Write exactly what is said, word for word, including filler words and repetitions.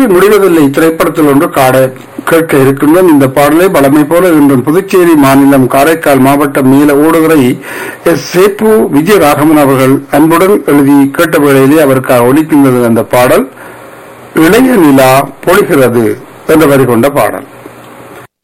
இன்றி முடிவதில்லை திரைப்படத்தில் ஒன்று காட கேட்க இருக்கின்றோம். இந்த பாடலை பழமை போல இன்றும் புதுச்சேரி மாநிலம் காரைக்கால் மாவட்டம் நீல ஊடுகரை எஸ் சேப்பு விஜயராகவன் அவர்கள் அன்புடன் எழுதி கேட்ட வேளையிலே அவருக்காக ஒலிக்கின்றது அந்த பாடல் இளைய நிலா பொழிகிறது என்ற வரி கொண்ட பாடல்.